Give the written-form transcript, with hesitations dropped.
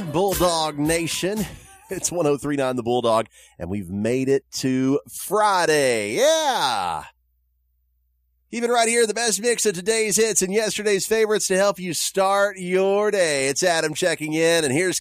Bulldog Nation. It's 103.9 The Bulldog, and we've made it to Friday. Yeah! Keep it right here, the best mix of today's hits and yesterday's favorites to help you start your day. It's Adam checking in, and here's